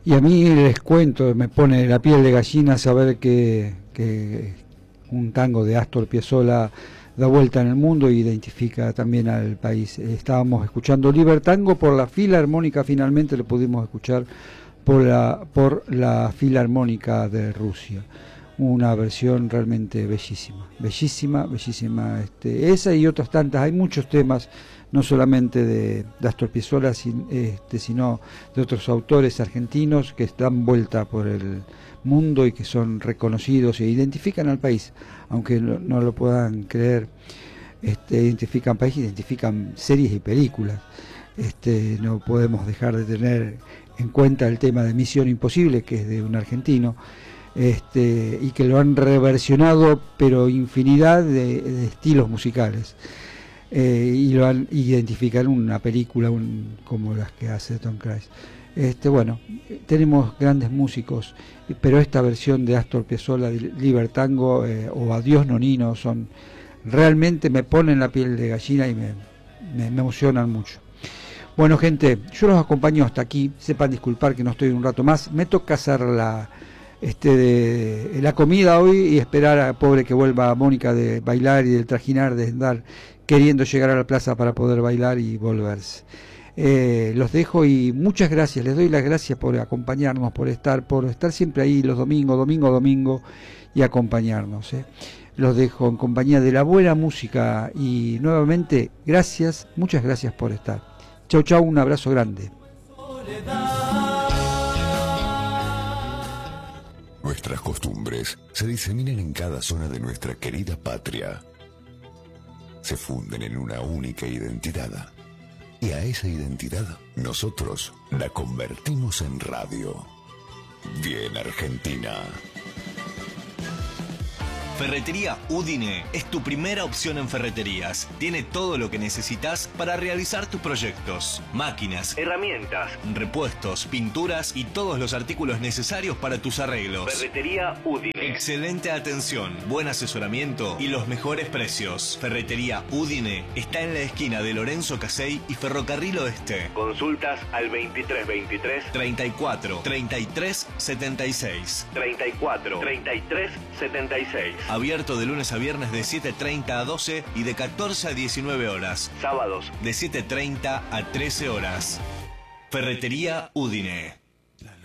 Y a mí les cuento, me pone la piel de gallina saber que un tango de Astor Piazzolla da vuelta en el mundo e identifica también al país. Estábamos escuchando Libertango por la Filarmónica, finalmente lo pudimos escuchar por la Filarmónica de Rusia. Una versión realmente bellísima, bellísima, bellísima. Esa y otras tantas, hay muchos temas, no solamente de Astor Piazzolla, sino de otros autores argentinos que dan vuelta por el mundo y que son reconocidos e identifican al país, aunque no lo puedan creer. Identifican país, identifican series y películas. No podemos dejar de tener en cuenta el tema de Misión Imposible, que es de un argentino, y que lo han reversionado, pero infinidad de estilos musicales, y lo han identificado en una película como las que hace Tom Cruise. Bueno, tenemos grandes músicos, pero esta versión de Astor Piazzolla, de Libertango o Adiós Nonino, son realmente, me ponen la piel de gallina y me emocionan mucho. Bueno, gente, yo los acompaño hasta aquí. Sepan disculpar que no estoy un rato más. Me toca hacer la comida hoy y esperar a pobre que vuelva Mónica de bailar y del trajinar, de andar queriendo llegar a la plaza para poder bailar y volverse. Los dejo y muchas gracias, les doy las gracias por acompañarnos, por estar siempre ahí los domingo y acompañarnos. Los dejo en compañía de la buena música y nuevamente gracias, muchas gracias por estar. Chau, chau, un abrazo grande. Nuestras costumbres se diseminan en cada zona de nuestra querida patria. Se funden en una única identidad. Y a esa identidad nosotros la convertimos en radio. Bien Argentina. Ferretería Udine es tu primera opción en ferreterías. Tiene todo lo que necesitas para realizar tus proyectos. Máquinas, herramientas, repuestos, pinturas y todos los artículos necesarios para tus arreglos. Ferretería Udine. Excelente atención, buen asesoramiento y los mejores precios. Ferretería Udine está en la esquina de Lorenzo Casey y Ferrocarril Oeste. Consultas al 2323 34 33 76. 34 33 76. Abierto de lunes a viernes de 7:30 a 12 y de 14 a 19 horas. Sábados de 7:30 a 13 horas. Ferretería Udine.